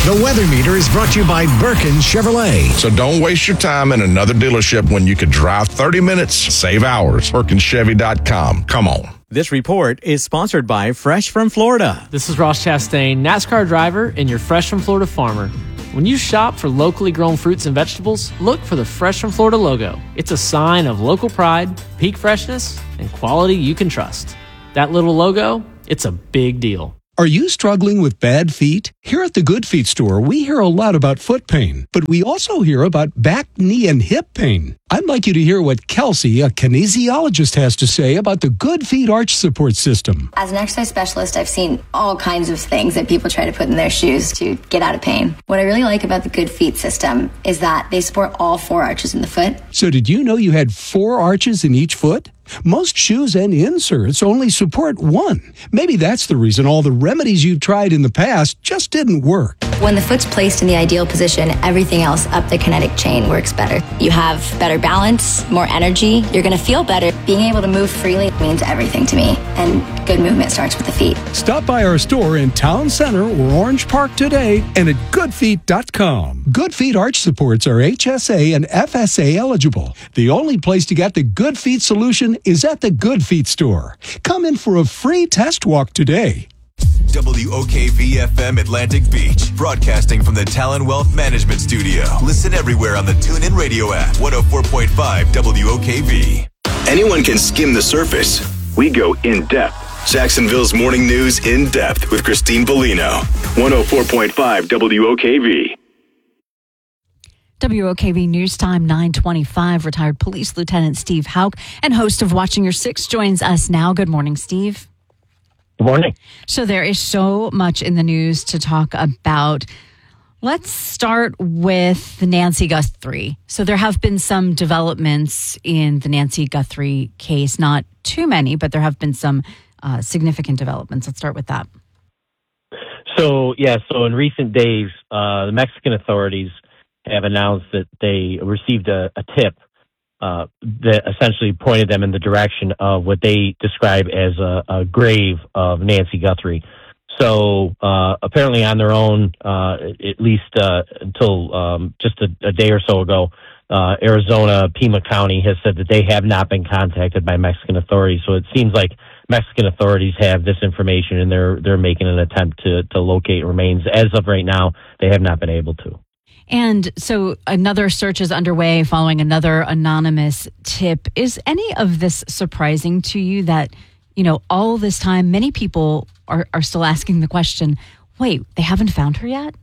The Weather Meter is brought to you by Birkin Chevrolet. So don't waste your time in another dealership when you could drive 30 minutes, save hours. BirkinChevy.com. Come on. This report is sponsored by Fresh from Florida. This is Ross Chastain, NASCAR driver and your Fresh from Florida farmer. When you shop for locally grown fruits and vegetables, look for the Fresh from Florida logo. It's a sign of local pride, peak freshness, and quality you can trust. That little logo, it's a big deal. Are you struggling with bad feet? Here at the Good Feet store, we hear a lot about foot pain, but we also hear about back, knee, and hip pain. I'd like you to hear what Kelsey, a kinesiologist, has to say about the Good Feet arch support system. As an exercise specialist, I've seen all kinds of things that people try to put in their shoes to get out of pain. What I really like about the Good Feet system is that they support all 4 arches in the foot. So did you know you had 4 arches in each foot? Most shoes and inserts only support 1. Maybe that's the reason all the remedies you've tried in the past just didn't work. When the foot's placed in the ideal position, everything else up the kinetic chain works better. You have better balance, more energy, you're going to feel better. Being able to move freely means everything to me, and good movement starts with the feet. Stop by our store in Town Center or Orange Park today and at goodfeet.com. Good Feet arch supports are HSA and FSA eligible. The only place to get the Good Feet solution is at the Good Feet store. Come in for a free test walk today. WOKV-FM Atlantic Beach, broadcasting from the Talon Wealth Management Studio. Listen everywhere on the TuneIn Radio app, 104.5 WOKV. Anyone can skim the surface. We go in depth. Jacksonville's Morning News in depth with Christine Bellino, 104.5 WOKV. WOKV News Time 9:25. Retired Police Lieutenant Steve Hauk and host of Watching Your Six joins us now. Good morning, Steve. Good morning. So there is so much in the news to talk about. Let's start with the Nancy Guthrie. So there have been some developments in the Nancy Guthrie case. Not too many, but there have been some significant developments. Let's start with that. So in recent days, the Mexican authorities have announced that they received a tip that essentially pointed them in the direction of what they describe as a grave of Nancy Guthrie. So apparently on their own, at least until just a day or so ago, Arizona, Pima County has said that they have not been contacted by Mexican authorities. So it seems like Mexican authorities have this information and they're making an attempt to locate remains. As of right now, they have not been able to. And so another search is underway following another anonymous tip. Is any of this surprising to you that, all this time, many people are still asking the question, wait, they haven't found her yet?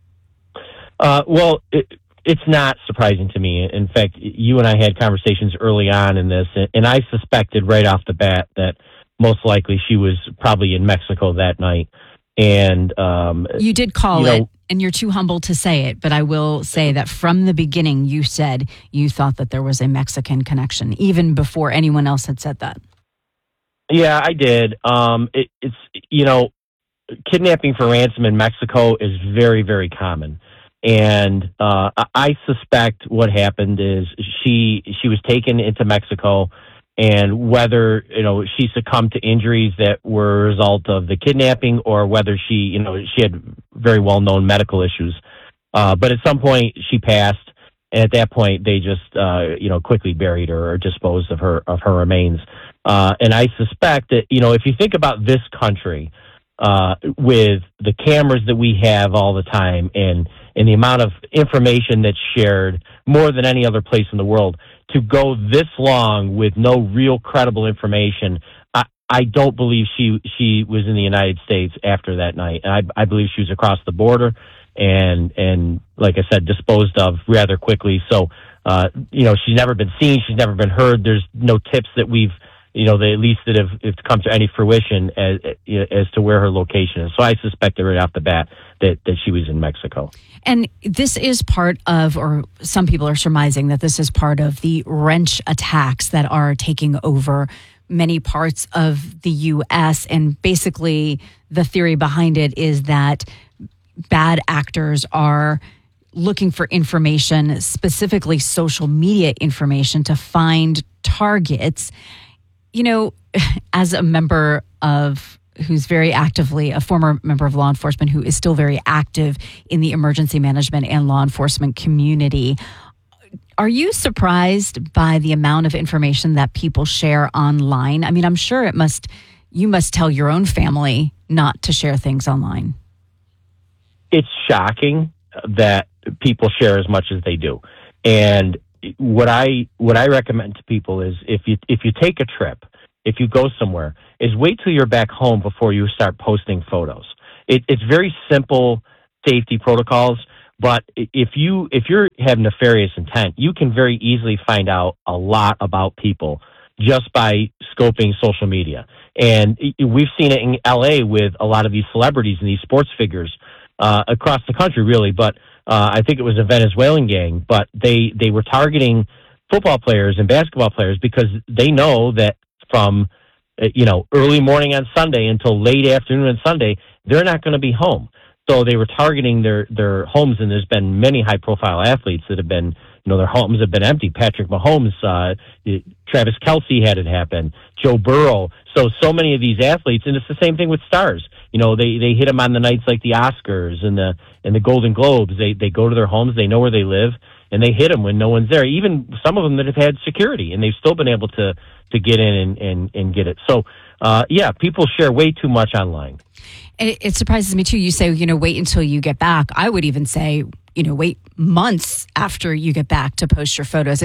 Well, it's not surprising to me. In fact, you and I had conversations early on in this, and I suspected right off the bat that most likely she was probably in Mexico that night. And you did call it, and you're too humble to say it, but I will say that from the beginning, you said you thought that there was a Mexican connection, even before anyone else had said that. Yeah, I did. It's kidnapping for ransom in Mexico is very, very common. And I suspect what happened is she was taken into Mexico, and whether she succumbed to injuries that were a result of the kidnapping or whether she had very well known medical issues. But at some point she passed, and at that point they just quickly buried her or disposed of her remains. And I suspect that if you think about this country with the cameras that we have all the time and the amount of information that's shared more than any other place in the world, to go this long with no real credible information, I don't believe she was in the United States after that night. And I believe she was across the border and like I said, disposed of rather quickly. So, she's never been seen. She's never been heard. There's no tips that we've, at least that have come to any fruition as to where her location is. So I suspect right off the bat that she was in Mexico. And this is part of, or some people are surmising that this is part of the wrench attacks that are taking over many parts of the U.S. And basically the theory behind it is that bad actors are looking for information, specifically social media information, to find targets. As a member of who's very actively a former member of law enforcement who is still very active in the emergency management and law enforcement community. Are you surprised by the amount of information that people share online? I mean, I'm sure you must tell your own family not to share things online. It's shocking that people share as much as they do. And what I recommend to people is if you take a trip, if you go somewhere, is wait till you're back home before you start posting photos. It's very simple safety protocols. But if you have nefarious intent, you can very easily find out a lot about people just by scoping social media. And we've seen it in LA with a lot of these celebrities and these sports figures across the country, really. But I think it was a Venezuelan gang, but they were targeting football players and basketball players because they know that from early morning on Sunday until late afternoon on Sunday, they're not going to be home. So they were targeting their homes, and there's been many high-profile athletes that have been, their homes have been empty. Patrick Mahomes, Travis Kelce had it happen, Joe Burrow. So many of these athletes, and it's the same thing with stars. They hit them on the nights like the Oscars and the Golden Globes. They go to their homes, they know where they live, and they hit them when no one's there. Even some of them that have had security, and they've still been able to get in and get it. So, people share way too much online. It surprises me too. You say, wait until you get back. I would even say, wait months after you get back to post your photos.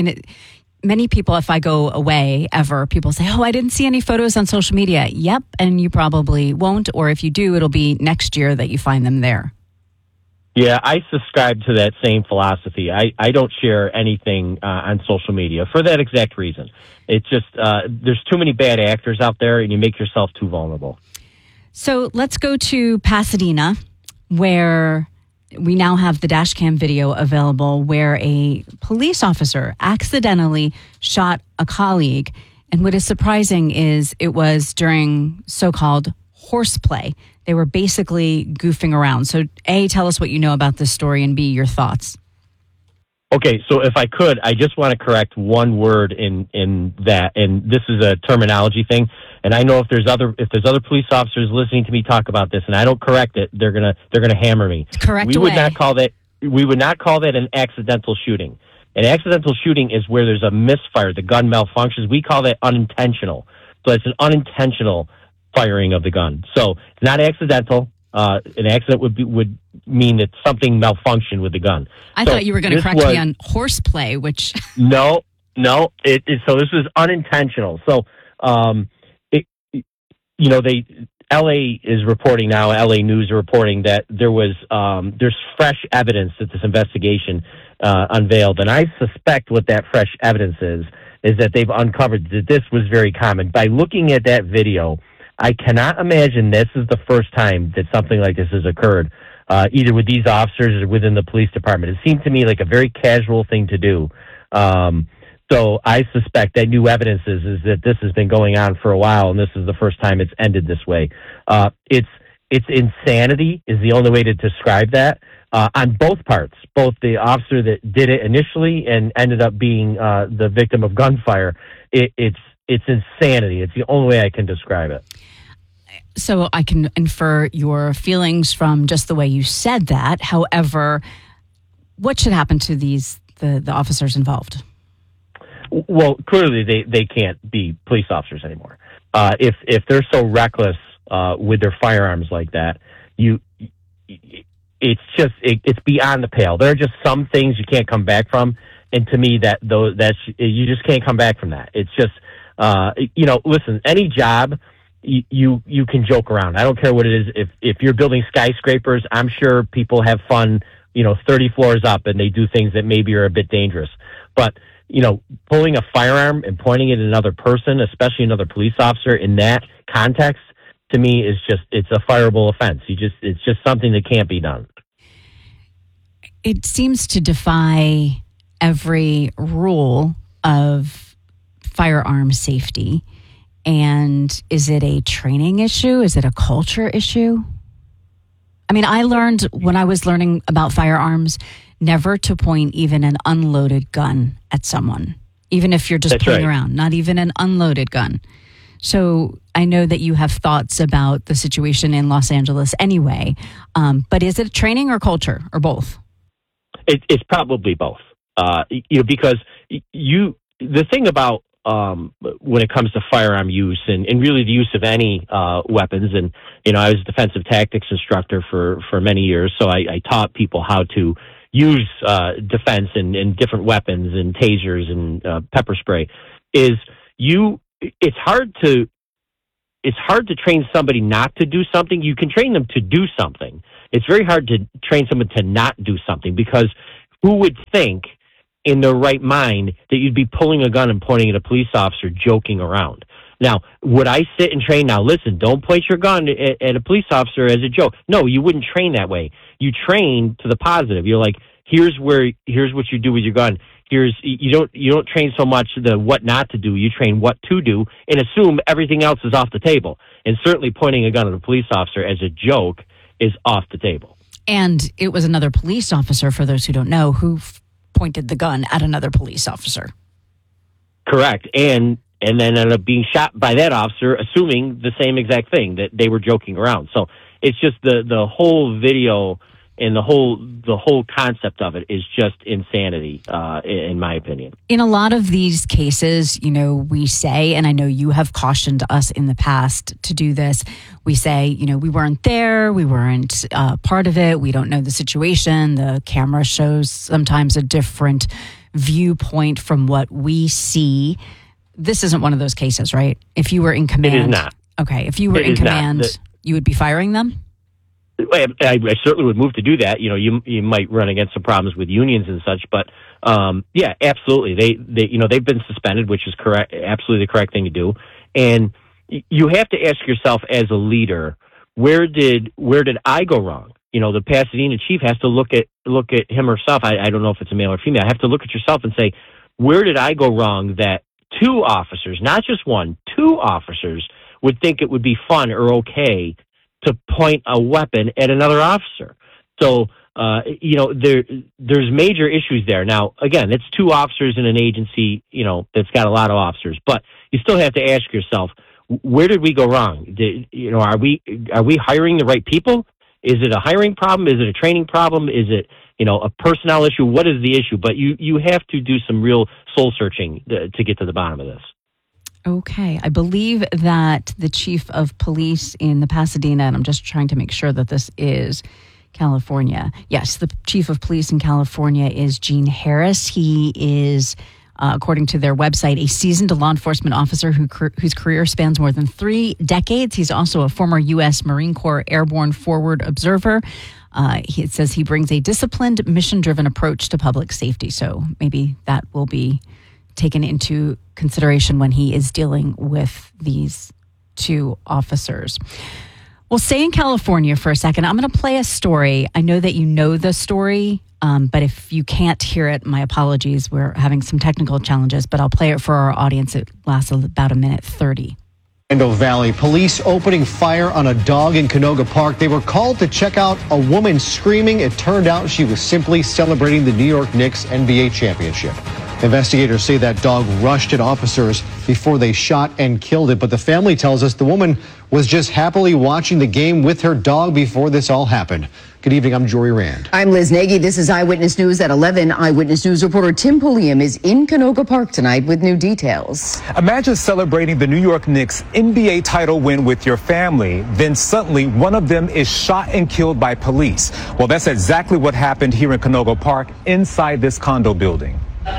Many people, if I go away ever, people say, I didn't see any photos on social media. Yep. And you probably won't. Or if you do, it'll be next year that you find them there. Yeah, I subscribe to that same philosophy. I don't share anything on social media for that exact reason. It's just there's too many bad actors out there, and you make yourself too vulnerable. So let's go to Pasadena, where we now have the dash cam video available where a police officer accidentally shot a colleague. And what is surprising is it was during so-called horseplay. They were basically goofing around. So A, tell us what you know about this story, and B, your thoughts. Okay, so if I could, I just want to correct one word in that, and this is a terminology thing. And I know if there's other police officers listening to me talk about this, and I don't correct it, they're gonna hammer me. Correct. We would not call that an accidental shooting. An accidental shooting is where there's a misfire, the gun malfunctions. We call that unintentional. So it's an unintentional firing of the gun. So it's not accidental. An accident would mean that something malfunctioned with the gun. I thought you were going to correct me on horseplay, which no. So this is unintentional. So, LA is reporting now. LA News are reporting that there's fresh evidence that this investigation unveiled, and I suspect what that fresh evidence is that they've uncovered that this was very common. By looking at that video, I cannot imagine this is the first time that something like this has occurred, either with these officers or within the police department. It seemed to me like a very casual thing to do. So I suspect that new evidence is that this has been going on for a while, and this is the first time it's ended this way. It's insanity is the only way to describe that on both parts, both the officer that did it initially and ended up being the victim of gunfire. It's insanity. It's the only way I can describe it. So I can infer your feelings from just the way you said that. However, what should happen to the officers involved? Well, clearly they can't be police officers anymore. If they're so reckless with their firearms like that, it's beyond the pale. There are just some things you can't come back from, and to me that's you just can't come back from that. It's just listen, any job you can joke around. I don't care what it is. If you're building skyscrapers, I'm sure people have fun, 30 floors up, and they do things that maybe are a bit dangerous. But pulling a firearm and pointing it at another person, especially another police officer, in that context, to me it's a fireable offense. It's just something that can't be done. It seems to defy every rule of firearm safety. And is it a training issue? Is it a culture issue? I mean, I learned when I was learning about firearms never to point even an unloaded gun at someone, even if you're just playing around, not even an unloaded gun. So I know that you have thoughts about the situation in Los Angeles anyway, but is it training or culture or both? It's probably both. Because the thing about when it comes to firearm use and really the use of any weapons, and I was a defensive tactics instructor for many years, so I taught people how to use defense and different weapons and tasers and pepper spray. It's hard to train somebody not to do something. You can train them to do something. It's very hard to train someone to not do something, because who would think in their right mind that you'd be pulling a gun and pointing at a police officer joking around? Now, would I sit and train? Now, listen, don't point your gun at a police officer as a joke. No, you wouldn't train that way. You train to the positive. You're like, here's what you do with your gun. You don't train so much the what not to do. You train what to do and assume everything else is off the table. And certainly pointing a gun at a police officer as a joke is off the table. And it was another police officer, for those who don't know, who pointed the gun at another police officer. Correct. And then ended up being shot by that officer, assuming the same exact thing, that they were joking around. So it's just the whole video and the whole concept of it is just insanity, in my opinion. In a lot of these cases, we say, and I know you have cautioned us in the past to do this, we say, we weren't there, we weren't part of it, we don't know the situation, the camera shows sometimes a different viewpoint from what we see. This isn't one of those cases, right? If you were in command... It is not. Okay, if you were in command, you would be firing them? I certainly would move to do that. You might run against some problems with unions and such, but yeah, absolutely. They've been suspended, which is correct, absolutely the correct thing to do. And you have to ask yourself as a leader, where did I go wrong? The Pasadena chief has to look at him or herself. I don't know if it's a male or female. I have to look at yourself and say, where did I go wrong that two officers, not just one, two officers would think it would be fun or okay to point a weapon at another officer? So, there's major issues there. Now, again, it's two officers in an agency, that's got a lot of officers, but you still have to ask yourself, where did we go wrong? Are we hiring the right people? Is it a hiring problem? Is it a training problem? Is it, a personnel issue? What is the issue? But you have to do some real soul searching to get to the bottom of this. Okay. I believe that the chief of police in the Pasadena, and I'm just trying to make sure that this is California. Yes, the chief of police in California is Gene Harris. He is, according to their website, a seasoned law enforcement officer whose career spans more than 3 decades. He's also a former U.S. Marine Corps Airborne Forward Observer. It says he brings a disciplined, mission-driven approach to public safety. So maybe that will be taken into consideration when he is dealing with these two officers. Well, stay in California for a second. I'm going to play a story. I know that you know the story, but if you can't hear it, my apologies. We're having some technical challenges, but I'll play it for our audience. It lasts about 1:30. Orlando Valley, police opening fire on a dog in Canoga Park. They were called to check out a woman screaming. It turned out she was simply celebrating the New York Knicks NBA championship. Investigators say that dog rushed at officers before they shot and killed it. But the family tells us the woman was just happily watching the game with her dog before this all happened. Good evening, I'm Jory Rand. I'm Liz Nagy. This is Eyewitness News at 11. Eyewitness News reporter Tim Pulliam is in Canoga Park tonight with new details. Imagine celebrating the New York Knicks NBA title win with your family. Then suddenly one of them is shot and killed by police. Well, that's exactly what happened here in Canoga Park inside this condo building.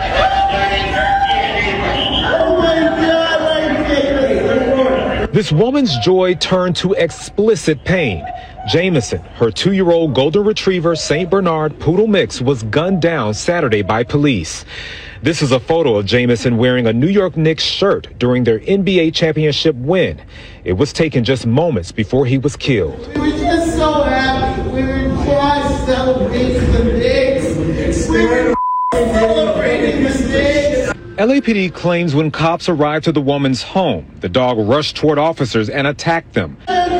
This woman's joy turned to explicit pain. Jameson, her 2-year-old golden retriever St. Bernard poodle mix, was gunned down Saturday by police. This is a photo of Jameson wearing a New York Knicks shirt during their NBA championship win. It was taken just moments before he was killed. We were just so happy. We were just celebrating the Knicks. We were celebrating the Knicks. LAPD claims when cops arrived to the woman's home, the dog rushed toward officers and attacked them.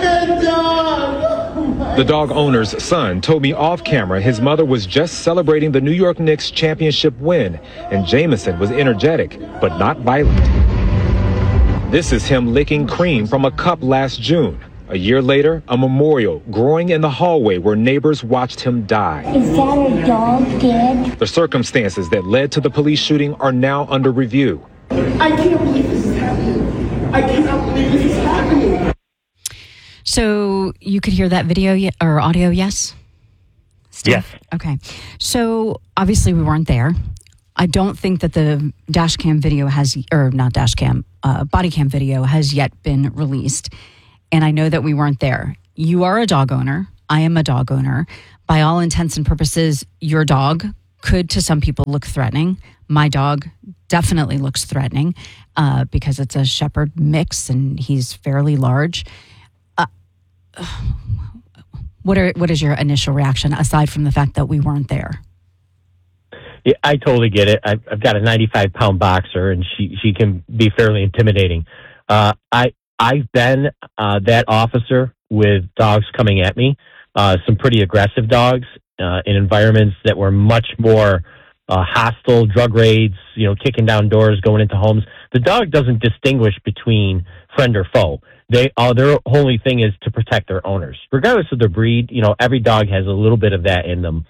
The dog owner's son told me off camera his mother was just celebrating the New York Knicks championship win, and Jameson was energetic, but not violent. This is him licking cream from a cup last June. A year later, a memorial growing in the hallway where neighbors watched him die. Is that a dog dead? The circumstances that led to the police shooting are now under review. I can't believe this is happening. I cannot believe this is happening. So you could hear that video or audio, yes? Steve? Yes. Okay. So obviously we weren't there. I don't think that the dash cam video not dash cam, body cam video has yet been released. And I know that we weren't there. You are a dog owner. I am a dog owner. By all intents and purposes, your dog could to some people look threatening. My dog definitely looks threatening because it's a shepherd mix and he's fairly large. What is your initial reaction aside from the fact that we weren't there? Yeah, I totally get it. I've got a 95-pound boxer, and she can be fairly intimidating. I've been that officer with dogs coming at me, some pretty aggressive dogs in environments that were much more hostile, drug raids, kicking down doors, going into homes. The dog doesn't distinguish between friend or foe. Their only thing is to protect their owners, regardless of their breed. Every dog has a little bit of that in them.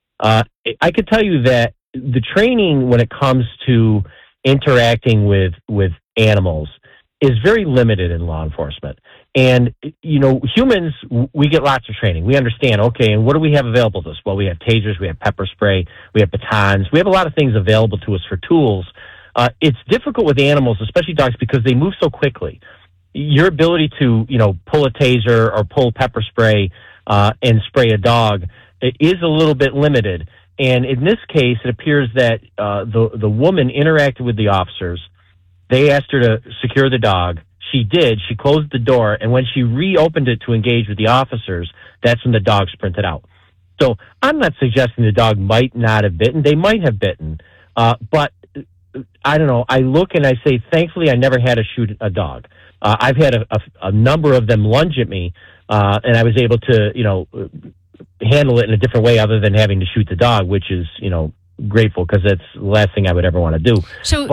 I could tell you that the training when it comes to interacting with animals is very limited in law enforcement. And, humans, we get lots of training. We understand, okay, and what do we have available to us? Well, we have tasers, we have pepper spray, we have batons. We have a lot of things available to us for tools. It's difficult with animals, especially dogs, because they move so quickly. Your ability to, pull a taser or pull pepper spray and spray a dog is a little bit limited. And in this case, it appears that the woman interacted with the officers. They asked her to secure the dog. She did. She closed the door. And when she reopened it to engage with the officers, that's when the dog sprinted out. So I'm not suggesting the dog might not have bitten. They might have bitten. But I don't know. I look and I say, thankfully, I never had to shoot a dog. I've had a number of them lunge at me, and I was able to, handle it in a different way other than having to shoot the dog, which is, grateful because that's the last thing I would ever want to do.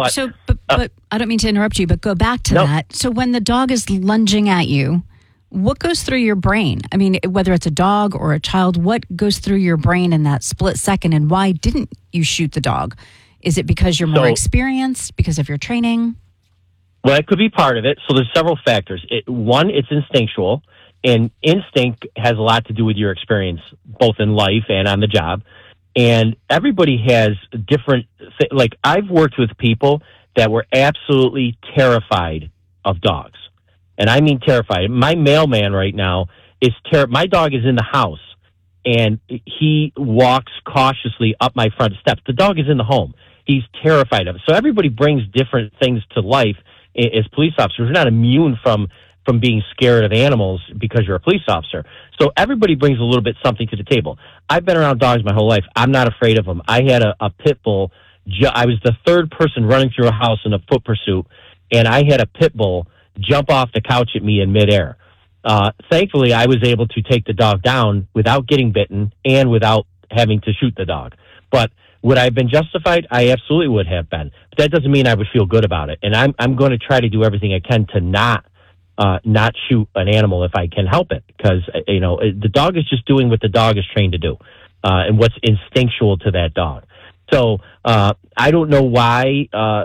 But I don't mean to interrupt you, but go back to that. So when the dog is lunging at you, what goes through your brain? I mean, whether it's a dog or a child, what goes through your brain in that split second, and why didn't you shoot the dog? Is it because you're more experienced, because of your training? Well, it could be part of it. So there's several factors. One, it's instinctual, and instinct has a lot to do with your experience, both in life and on the job. And everybody has different, like I've worked with people that were absolutely terrified of dogs. And I mean terrified. My mailman right now is my dog is in the house and he walks cautiously up my front steps. The dog is in the home. He's terrified of it. So everybody brings different things to life as police officers. We're not immune from being scared of animals because you're a police officer. So everybody brings a little bit something to the table. I've been around dogs my whole life. I'm not afraid of them. I had a pit bull. I was the third person running through a house in a foot pursuit, and I had a pit bull jump off the couch at me in midair. Thankfully, I was able to take the dog down without getting bitten and without having to shoot the dog. But would I have been justified? I absolutely would have been. But that doesn't mean I would feel good about it. And I'm going to try to do everything I can to not shoot an animal if I can help it, because the dog is just doing what the dog is trained to do, and what's instinctual to that dog. So I don't know why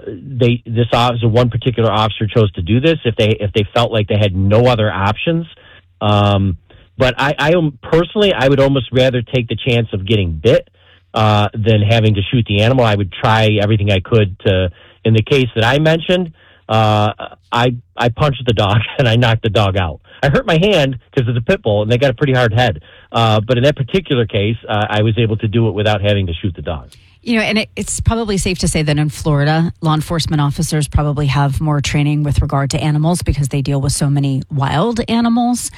one particular officer chose to do this. If they felt like they had no other options, but I personally I would almost rather take the chance of getting bit than having to shoot the animal. I would try everything I could to. In the case that I mentioned, I punched the dog and I knocked the dog out. I hurt my hand because it's a pit bull and they got a pretty hard head. But in that particular case, I was able to do it without having to shoot the dog. And it's probably safe to say that in Florida, law enforcement officers probably have more training with regard to animals because they deal with so many wild animals.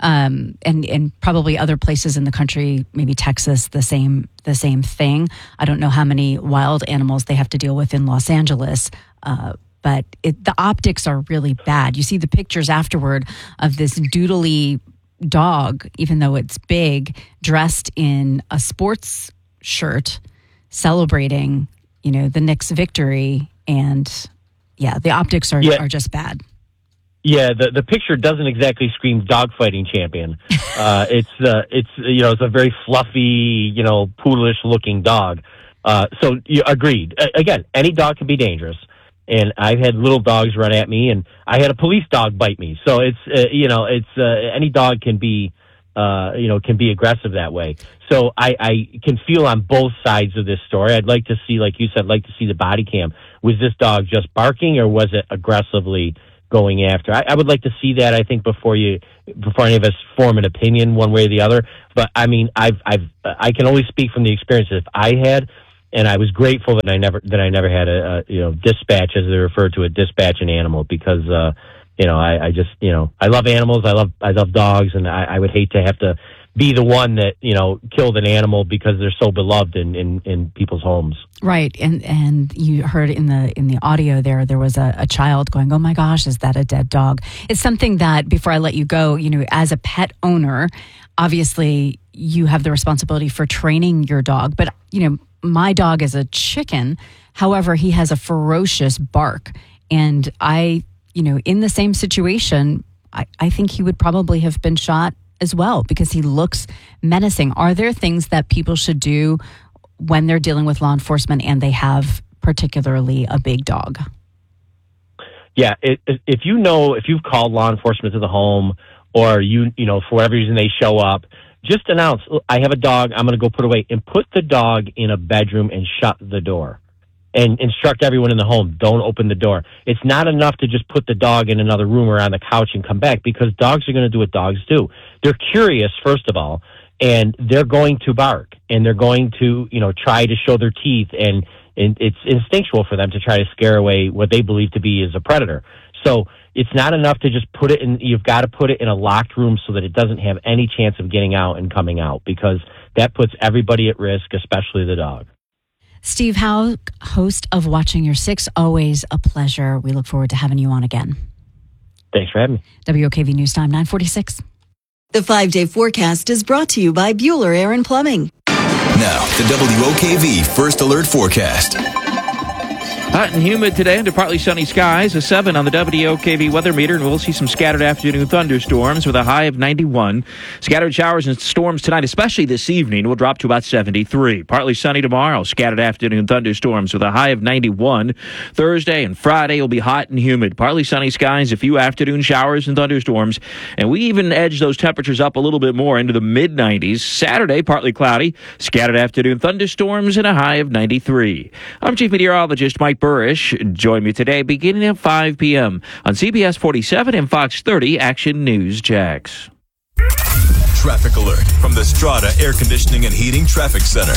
And probably other places in the country, maybe Texas, the same thing. I don't know how many wild animals they have to deal with in Los Angeles, but the optics are really bad. You see the pictures afterward of this doodly dog, even though it's big, dressed in a sports shirt, celebrating, the Knicks' victory, and the optics are just bad. Yeah, the picture doesn't exactly scream dogfighting champion. It's a very fluffy, poodlish looking dog. So agreed. Again, any dog can be dangerous. And I've had little dogs run at me, and I had a police dog bite me. So it's any dog can be aggressive that way. So I can feel on both sides of this story. I'd like to see, like you said, the body cam. Was this dog just barking, or was it aggressively going after? I would like to see that, I think, before any of us form an opinion one way or the other. But I mean, I can only speak from the experiences I had, and I was grateful that I never had a dispatch, as they refer to it, dispatch an animal, because I just I love animals, I love dogs, and I would hate to have to be the one that killed an animal because they're so beloved in people's homes. Right, and you heard in the audio there was a child going, "Oh my gosh, is that a dead dog?" It's something that, before I let you go, as a pet owner, obviously you have the responsibility for training your dog. But my dog is a chicken. However, he has a ferocious bark, and in the same situation, I think he would probably have been shot as well, because he looks menacing. Are there things that people should do when they're dealing with law enforcement and they have particularly a big dog? Yeah, if you've called law enforcement to the home, or for whatever reason they show up, just announce, "I have a dog, I'm going to go put away," and put the dog in a bedroom and shut the door. And instruct everyone in the home, don't open the door. It's not enough to just put the dog in another room or on the couch and come back, because dogs are going to do what dogs do. They're curious, first of all, and they're going to bark, and they're going to, try to show their teeth, and it's instinctual for them to try to scare away what they believe to be is a predator. So it's not enough to just put it in. You've got to put it in a locked room so that it doesn't have any chance of getting out and coming out, because that puts everybody at risk, especially the dog. Steve Howe, host of Watching Your Six, always a pleasure. We look forward to having you on again. Thanks for having me. WOKV News Time, 9:46. The 5-day forecast is brought to you by Bueller Air and Plumbing. Now, the WOKV First Alert Forecast. Hot and humid today under partly sunny skies, a 7 on the WOKV weather meter, and we'll see some scattered afternoon thunderstorms with a high of 91. Scattered showers and storms tonight, especially this evening, will drop to about 73. Partly sunny tomorrow, scattered afternoon thunderstorms with a high of 91. Thursday and Friday will be hot and humid. Partly sunny skies, a few afternoon showers and thunderstorms, and we even edge those temperatures up a little bit more into the mid-90s. Saturday, partly cloudy, scattered afternoon thunderstorms, and a high of 93. I'm Chief Meteorologist Mike Burrish. Join me today beginning at 5 p.m. on CBS 47 and Fox 30 Action News Jax. Traffic alert from the Strata Air Conditioning and Heating Traffic Center.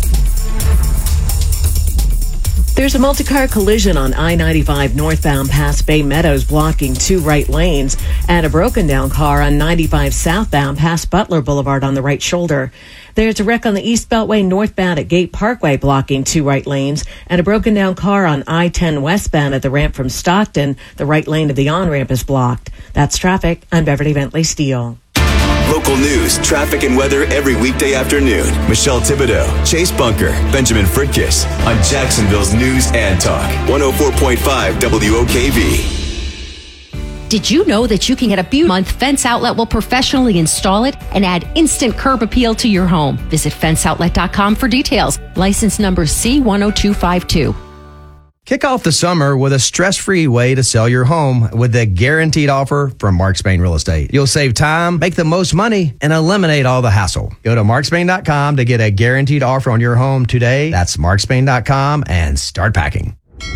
There's a multi-car collision on I-95 northbound past Bay Meadows, blocking 2 right lanes, and a broken down car on 95 southbound past Butler Boulevard on the right shoulder. There's a wreck on the East Beltway northbound at Gate Parkway, blocking 2 right lanes, and a broken down car on I-10 westbound at the ramp from Stockton. The right lane of the on-ramp is blocked. That's traffic. I'm Beverly Bentley Steele. Local news, traffic, and weather every weekday afternoon. Michelle Thibodeau, Chase Bunker, Benjamin Fritkiss on Jacksonville's News and Talk. 104.5 WOKV. Did you know that you can get a Month Fence Outlet will professionally install it and add instant curb appeal to your home? Visit fenceoutlet.com for details. License number C10252. Kick off the summer with a stress-free way to sell your home with the guaranteed offer from Mark Spain Real Estate. You'll save time, make the most money, and eliminate all the hassle. Go to markspain.com to get a guaranteed offer on your home today. That's markspain.com and start packing.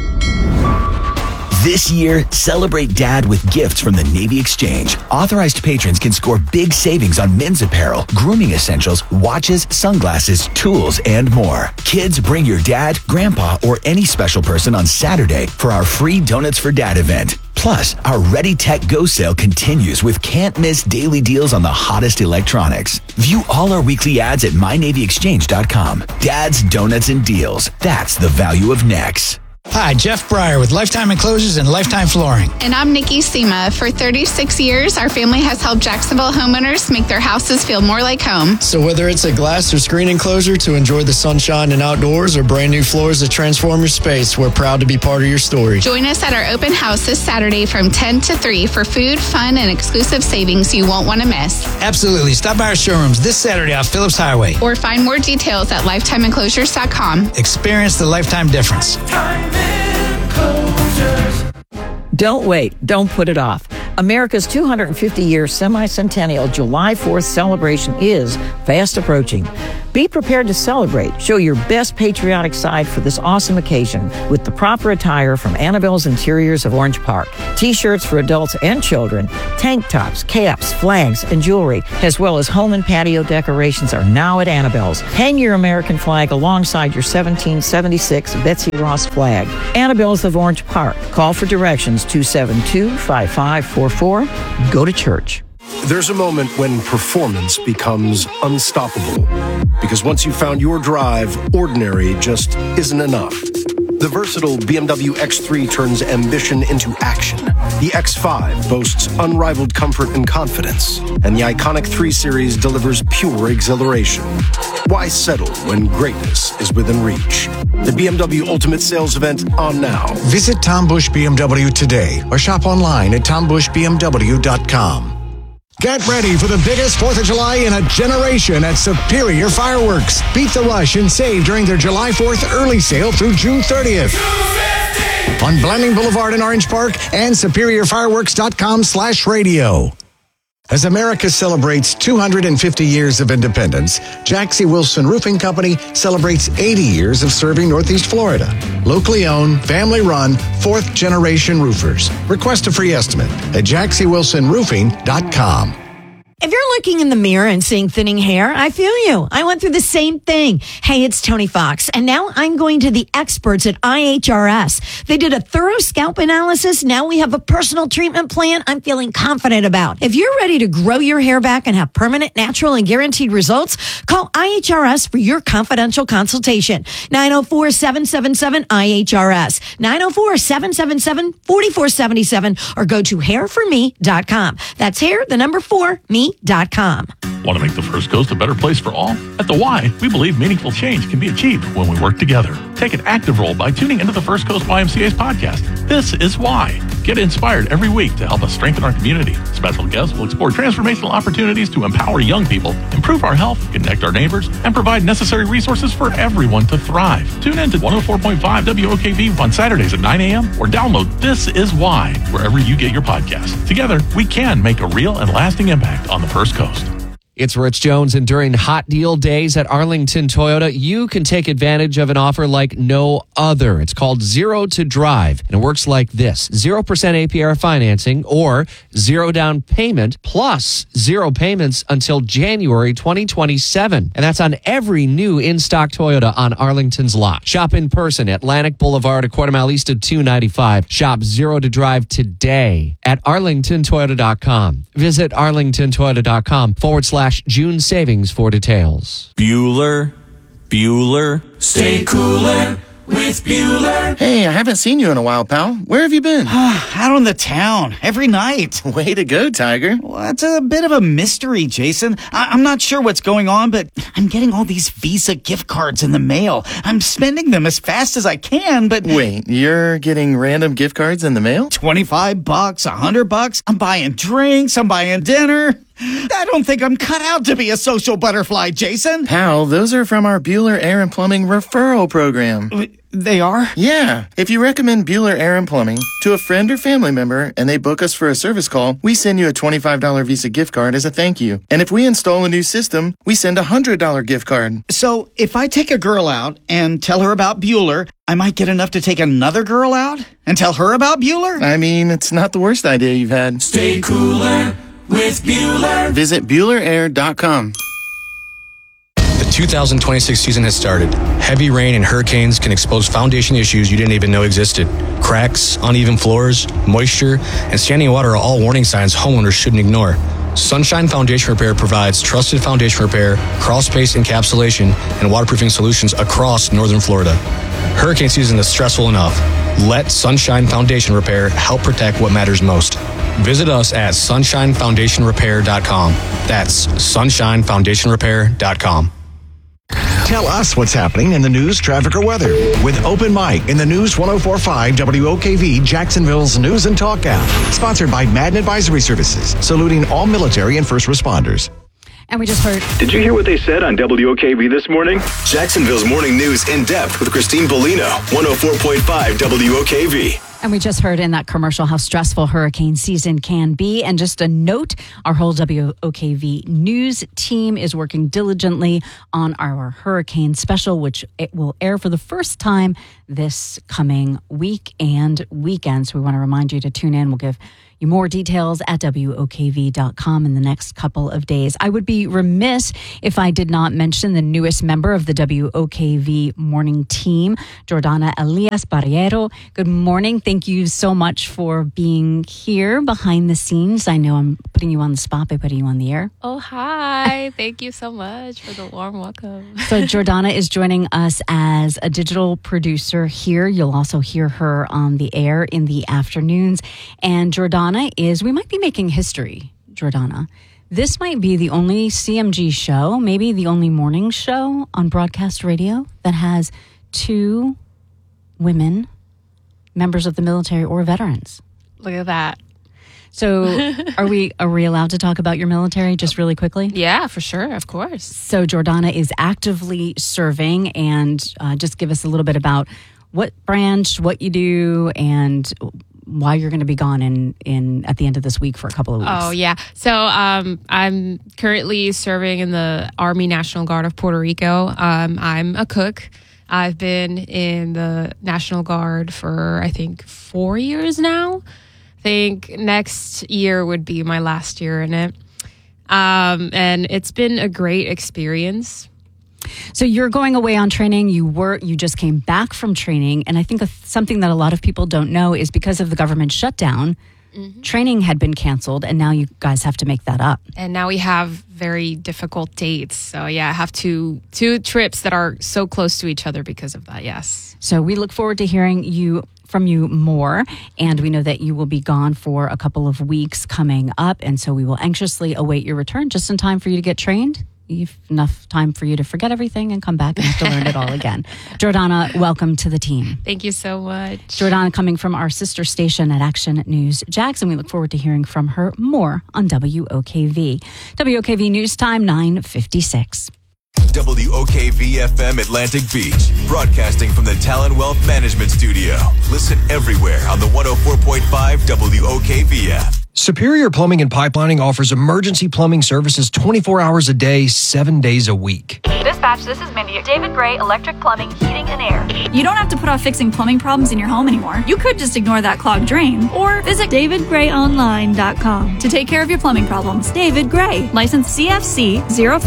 This year, celebrate Dad with gifts from the Navy Exchange. Authorized patrons can score big savings on men's apparel, grooming essentials, watches, sunglasses, tools, and more. Kids, bring your dad, grandpa, or any special person on Saturday for our free Donuts for Dad event. Plus, our Ready Tech Go sale continues with can't-miss daily deals on the hottest electronics. View all our weekly ads at mynavyexchange.com. Dad's Donuts and Deals. That's the value of Nex. Hi, Jeff Breyer with Lifetime Enclosures and Lifetime Flooring. And I'm Nikki Sema. For 36 years, our family has helped Jacksonville homeowners make their houses feel more like home. So whether it's a glass or screen enclosure to enjoy the sunshine and outdoors or brand new floors to transform your space, we're proud to be part of your story. Join us at our open house this Saturday from 10 to 3 for food, fun, and exclusive savings you won't want to miss. Absolutely. Stop by our showrooms this Saturday off Phillips Highway. Or find more details at lifetimeenclosures.com. Experience the Lifetime difference. Don't wait. Don't put it off. America's 250-year semi-centennial July 4th celebration is fast approaching. Be prepared to celebrate. Show your best patriotic side for this awesome occasion with the proper attire from Annabelle's Interiors of Orange Park. T-shirts for adults and children, tank tops, caps, flags, and jewelry, as well as home and patio decorations are now at Annabelle's. Hang your American flag alongside your 1776 Betsy Ross flag. Annabelle's of Orange Park. Call for directions 272-5544. Go to church. There's a moment when performance becomes unstoppable. Because once you've found your drive, ordinary just isn't enough. The versatile BMW X3 turns ambition into action. The X5 boasts unrivaled comfort and confidence. And the iconic 3 Series delivers pure exhilaration. Why settle when greatness is within reach? The BMW Ultimate Sales Event on now. Visit Tom Busch BMW today or shop online at tombushbmw.com. Get ready for the biggest 4th of July in a generation at Superior Fireworks. Beat the rush and save during their July 4th early sale through June 30th. On Blanding Boulevard in Orange Park and superiorfireworks.com/radio. As America celebrates 250 years of independence, Jaxie Wilson Roofing Company celebrates 80 years of serving Northeast Florida. Locally owned, family-run, 4th-generation roofers. Request a free estimate at JaxieWilsonRoofing.com. If you're looking in the mirror and seeing thinning hair, I feel you. I went through the same thing. Hey, it's Tony Fox, and now I'm going to the experts at IHRS. They did a thorough scalp analysis. Now we have a personal treatment plan I'm feeling confident about. If you're ready to grow your hair back and have permanent, natural, and guaranteed results, call IHRS for your confidential consultation. 904-777-IHRS. 904-777-4477, or go to hairforme.com. That's hair, the number 4, me.com. Want to make the First Coast a better place for all? At the Y, we believe meaningful change can be achieved when we work together. Take an active role by tuning into the First Coast YMCA's podcast. This is Why. Get inspired every week to help us strengthen our community. Special guests will explore transformational opportunities to empower young people, improve our health, connect our neighbors, and provide necessary resources for everyone to thrive. Tune in to 104.5 WOKV on Saturdays at 9 a.m. or download This Is Why wherever you get your podcast. Together, we can make a real and lasting impact on the First Coast. It's Rich Jones, and during hot deal days at Arlington Toyota, you can take advantage of an offer like no other. It's called Zero to Drive, and it works like this. 0% APR financing or 0 down payment plus 0 payments until January 2027. And that's on every new in-stock Toyota on Arlington's lot. Shop in person at Atlantic Boulevard, a quarter mile east of 295. Shop Zero to Drive today at arlingtontoyota.com. Visit arlingtontoyota.com/June savings for details. Bueller. Stay cooler with Bueller. Hey, I haven't seen you in a while, pal. Where have you been? Out on the town, every night. Way to go, Tiger. Well, it's a bit of a mystery, Jason. I'm not sure what's going on, but I'm getting all these Visa gift cards in the mail. I'm spending them as fast as I can, but... Wait, you're getting random gift cards in the mail? $25, $100. I'm buying drinks, I'm buying dinner. I don't think I'm cut out to be a social butterfly, Jason. Pal, those are from our Bueller Air and Plumbing referral program. They are? Yeah. If you recommend Bueller Air and Plumbing to a friend or family member and they book us for a service call, we send you a $25 Visa gift card as a thank you. And if we install a new system, we send a $100 gift card. So if I take a girl out and tell her about Bueller, I might get enough to take another girl out and tell her about Bueller? I mean, it's not the worst idea you've had. Stay cooler with Bueller. Visit BuellerAir.com. The 2026 season has started. Heavy rain and hurricanes can expose foundation issues you didn't even know existed. Cracks, uneven floors, moisture, and standing water are all warning signs homeowners shouldn't ignore. Sunshine Foundation Repair provides trusted foundation repair, crawl space encapsulation, and waterproofing solutions across northern Florida. Hurricane season is stressful enough. Let Sunshine Foundation Repair help protect what matters most. Visit us at sunshinefoundationrepair.com. That's sunshinefoundationrepair.com. Tell us what's happening in the news, traffic, or weather with Open Mic in the News 104.5 WOKV Jacksonville's News and Talk app. Sponsored by Madden Advisory Services, saluting all military and first responders. And we just heard. Did you hear what they said on WOKV this morning? Jacksonville's morning news in depth with Christine Bellino, 104.5 WOKV. And we just heard in that commercial how stressful hurricane season can be. And just a note, our whole WOKV news team is working diligently on our hurricane special, which it will air for the first time this coming week and weekend. So we want to remind you to tune in. We'll give you more details at WOKV.com in the next couple of days. I would be remiss if I did not mention the newest member of the WOKV morning team, Jordana Elias Barriero. Good morning. Thank you so much for being here behind the scenes. I know I'm putting you on the spot by putting you on the air. Oh, hi. Thank you so much for the warm welcome. So Jordana is joining us as a digital producer here. You'll also hear her on the air in the afternoons. And Jordana we might be making history, Jordana. This might be the only CMG show, maybe the only morning show on broadcast radio that has 2 women, members of the military or veterans. Look at that. So are we allowed to talk about your military just really quickly? Yeah, for sure. Of course. So Jordana is actively serving, and just give us a little bit about what branch, what you do, and why you're going to be gone in at the end of this week for a couple of weeks. Oh, yeah. So I'm currently serving in the Army National Guard of Puerto Rico. I'm a cook. I've been in the National Guard for, I think, 4 years now. I think next year would be my last year in it. And it's been a great experience. So you're going away on training. You just came back from training. And I think something that a lot of people don't know is because of the government shutdown, training had been canceled, and now you guys have to make that up. And now we have very difficult dates. So yeah, I have two trips that are so close to each other because of that, yes. So we look forward to hearing from you more, and we know that you will be gone for a couple of weeks coming up, and so we will anxiously await your return just in time for you to get trained. You've enough time for you to forget everything and come back and have to learn it all again. Jordana, welcome to the team. Thank you so much. Jordana coming from our sister station at Action News Jackson. We look forward to hearing from her more on WOKV. WOKV News Time, 9:56. WOKV-FM Atlantic Beach, broadcasting from the Talon Wealth Management Studio. Listen everywhere on the 104.5 WOKV app. Superior Plumbing and Pipelining offers emergency plumbing services 24 hours a day, 7 days a week. Dispatch, this is Mindy. David Gray, Electric Plumbing, Heating and Air. You don't have to put off fixing plumbing problems in your home anymore. You could just ignore that clogged drain or visit davidgrayonline.com to take care of your plumbing problems. David Gray, license CFC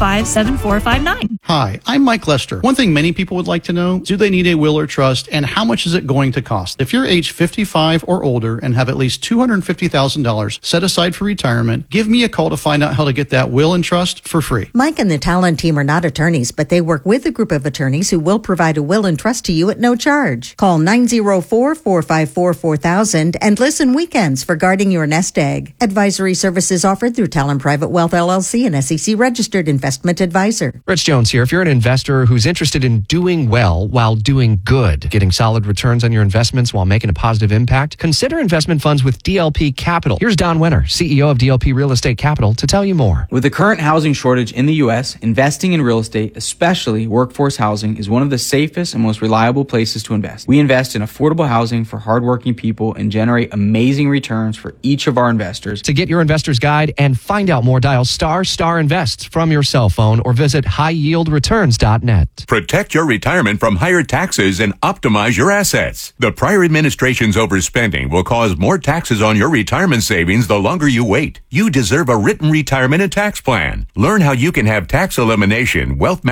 057459. Hi, I'm Mike Lester. One thing many people would like to know, do they need a will or trust, and how much is it going to cost? If you're age 55 or older and have at least $250,000 set aside for retirement, give me a call to find out how to get that will and trust for free. Mike and the Talon team are not attorneys, but they work with a group of attorneys who will provide a will and trust to you at no charge. Call 904-454-4000 and listen weekends for guarding your nest egg. Advisory services offered through Talon Private Wealth LLC, an SEC registered investment advisor. Rich Jones here. If you're an investor who's interested in doing well while doing good, getting solid returns on your investments while making a positive impact, consider investment funds with DLP Capital. Here's Don Winner, CEO of DLP Real Estate Capital, to tell you more. With the current housing shortage in the U.S., investing in real estate, especially workforce housing, is one of the safest and most reliable places to invest. We invest in affordable housing for hardworking people and generate amazing returns for each of our investors. To get your investor's guide and find out more, dial ** invest from your cell phone or visit highyieldreturns.net. Protect your retirement from higher taxes and optimize your assets. The prior administration's overspending will cause more taxes on your retirement savings the longer you wait. You deserve a written retirement and tax plan. Learn how you can have tax elimination, wealth maximization,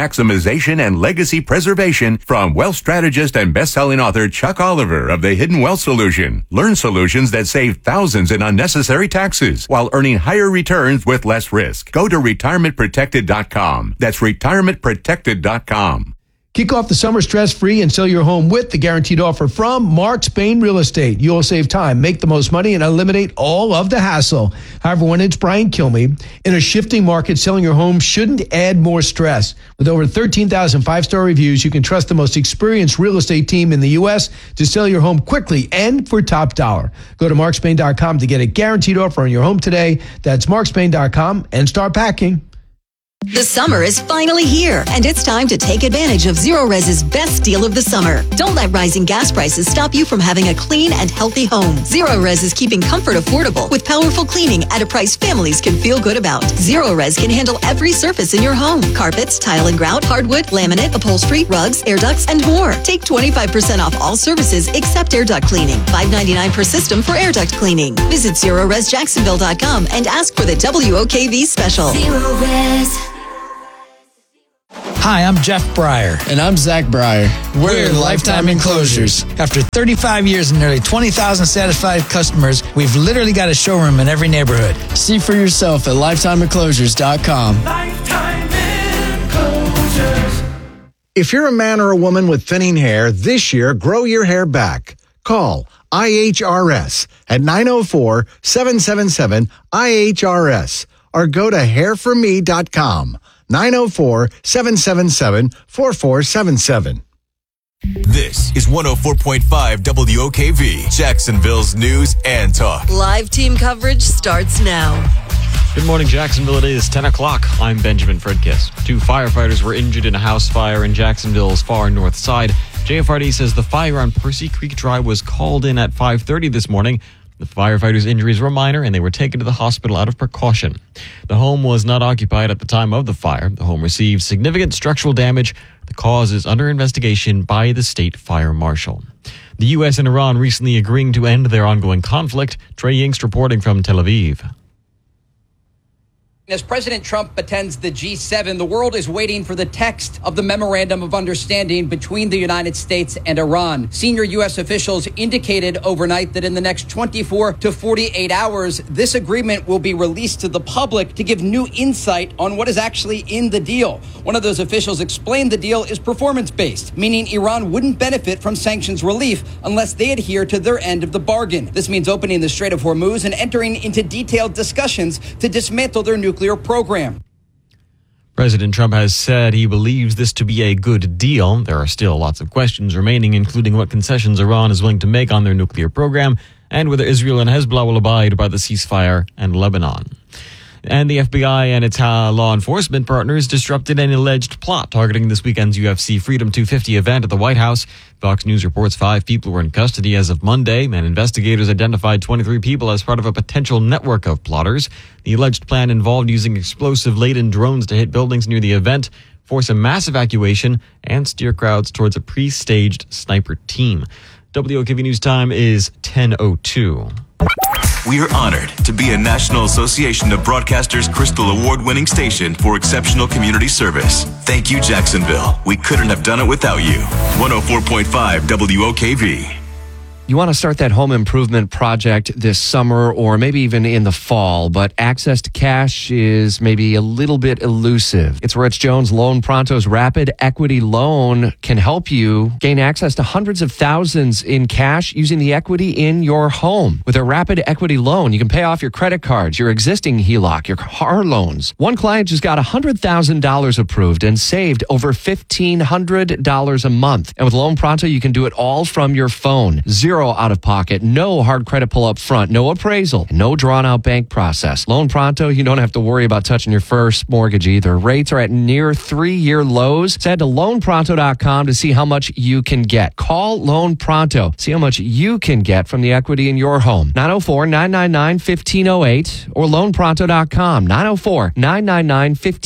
maximization and legacy preservation from wealth strategist and best-selling author Chuck Oliver of The Hidden Wealth Solution. Learn solutions that save thousands in unnecessary taxes while earning higher returns with less risk. Go to retirementprotected.com. That's retirementprotected.com. Kick off the summer stress-free and sell your home with the guaranteed offer from Mark Spain Real Estate. You'll save time, make the most money, and eliminate all of the hassle. However, when it's Brian Kilmeade, in a shifting market, selling your home shouldn't add more stress. With over 13,000 five-star reviews, you can trust the most experienced real estate team in the U.S. to sell your home quickly and for top dollar. Go to markspain.com to get a guaranteed offer on your home today. That's markspain.com and start packing. The summer is finally here, and it's time to take advantage of Zerorez's best deal of the summer. Don't let rising gas prices stop you from having a clean and healthy home. Zerorez is keeping comfort affordable with powerful cleaning at a price families can feel good about. Zerorez can handle every surface in your home: carpets, tile and grout, hardwood, laminate, upholstery, rugs, air ducts, and more. Take 25% off all services except air duct cleaning. $5.99 per system for air duct cleaning. Visit ZerorezJacksonville.com and ask for the WOKV special. Zerorez. Hi, I'm Jeff Breyer. And I'm Zach Breyer. We're Lifetime Enclosures. After 35 years and nearly 20,000 satisfied customers, we've literally got a showroom in every neighborhood. See for yourself at LifetimeEnclosures.com. Lifetime Enclosures. If you're a man or a woman with thinning hair, this year, grow your hair back. Call IHRS at 904-777-IHRS or go to hairforme.com. 904-777-4477. This is 104.5 WOKV, Jacksonville's news and talk. Live team coverage starts now. Good morning, Jacksonville. It is 10 o'clock. I'm Benjamin Fredkiss. 2 firefighters were injured in a house fire in Jacksonville's far north side. JFRD says the fire on Percy Creek Drive was called in at 5:30 this morning. The firefighters' injuries were minor, and they were taken to the hospital out of precaution. The home was not occupied at the time of the fire. The home received significant structural damage. The cause is under investigation by the state fire marshal. The U.S. and Iran recently agreeing to end their ongoing conflict. Trey Yingst reporting from Tel Aviv. As President Trump attends the G7, the world is waiting for the text of the Memorandum of Understanding between the United States and Iran. Senior U.S. officials indicated overnight that in the next 24 to 48 hours, this agreement will be released to the public to give new insight on what is actually in the deal. One of those officials explained the deal is performance-based, meaning Iran wouldn't benefit from sanctions relief unless they adhere to their end of the bargain. This means opening the Strait of Hormuz and entering into detailed discussions to dismantle their nuclear program. President Trump has said he believes this to be a good deal. There are still lots of questions remaining, including what concessions Iran is willing to make on their nuclear program and whether Israel and Hezbollah will abide by the ceasefire and Lebanon. And the FBI and its law enforcement partners disrupted an alleged plot targeting this weekend's UFC Freedom 250 event at the White House. Fox News reports 5 people were in custody as of Monday, and investigators identified 23 people as part of a potential network of plotters. The alleged plan involved using explosive-laden drones to hit buildings near the event, force a mass evacuation, and steer crowds towards a pre-staged sniper team. WOKV News time is 10:02. We are honored to be a National Association of Broadcasters Crystal Award-winning station for exceptional community service. Thank you, Jacksonville. We couldn't have done it without you. 104.5 WOKV. You want to start that home improvement project this summer or maybe even in the fall, but access to cash is maybe a little bit elusive. It's Rich Jones. Loan Pronto's Rapid Equity Loan can help you gain access to hundreds of thousands in cash using the equity in your home. With a Rapid Equity Loan, you can pay off your credit cards, your existing HELOC, your car loans. One client just got $100,000 approved and saved over $1,500 a month. And with Loan Pronto, you can do it all from your phone. Zero out of pocket, no hard credit pull up front, no appraisal, no drawn out bank process. Loan Pronto, you don't have to worry about touching your first mortgage either. Rates are at near 3-year lows. So head to loanpronto.com to see how much you can get. Call Loan Pronto. See how much you can get from the equity in your home. 904-999-1508 or loanpronto.com.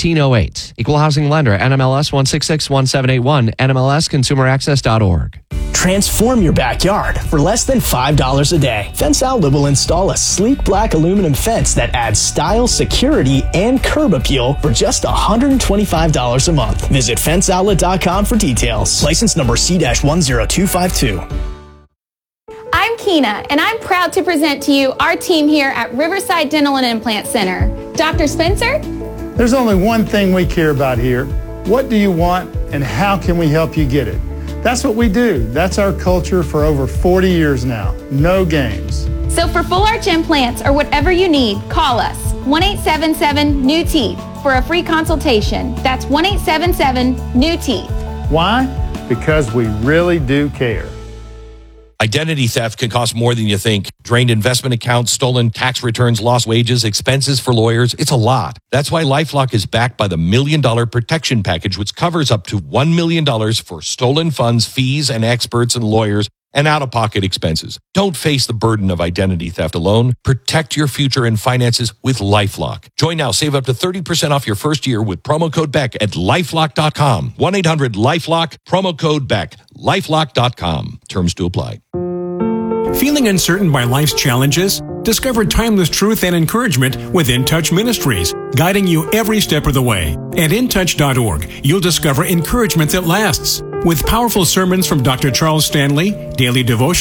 904-999-1508. Equal housing lender, NMLS 1661781, NMLSconsumeraccess.org. Transform your backyard for less than $5 a day. Fence Outlet will install a sleek black aluminum fence that adds style, security, and curb appeal for just $125 a month. Visit fenceoutlet.com for details. License number C-10252. I'm Keena, and I'm proud to present to you our team here at Riverside Dental and Implant Center. Dr. Spencer? There's only one thing we care about here. What do you want, and how can we help you get it? That's what we do. That's our culture for over 40 years now. No games. So for full arch implants or whatever you need, call us 1-877-NEW-TEETH for a free consultation. That's 1-877-NEW-TEETH. Why? Because we really do care. Identity theft can cost more than you think. Drained investment accounts, stolen tax returns, lost wages, expenses for lawyers. It's a lot. That's why LifeLock is backed by the $1 Million Protection Package, which covers up to $1 million for stolen funds, fees, and experts and lawyers, and out-of-pocket expenses. Don't face the burden of identity theft alone. Protect your future and finances with LifeLock. Join now. Save up to 30% off your first year with promo code BECK at LifeLock.com. 1-800-LifeLock, promo code BECK. LifeLock.com. Terms to apply. Feeling uncertain by life's challenges? Discover timeless truth and encouragement with In Touch Ministries, guiding you every step of the way. At intouch.org, you'll discover encouragement that lasts. With powerful sermons from Dr. Charles Stanley, daily devotion